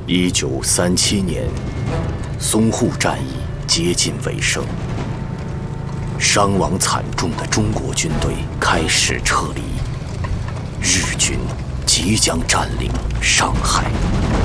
1937年，淞沪战役接近尾声，伤亡惨重的中国军队开始撤离，日军即将占领上海。